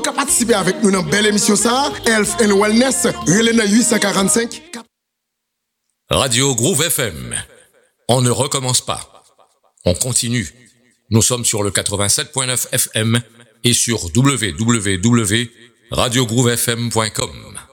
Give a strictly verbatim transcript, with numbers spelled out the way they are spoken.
qu'à participer avec nous dans belle émission ça, Health and Wellness, relais dans huit cent quarante-cinq. Radio Groove F M. On ne recommence pas. On continue. Nous sommes sur le quatre-vingt-sept point neuf F M et sur w w w point radio groove f m point com.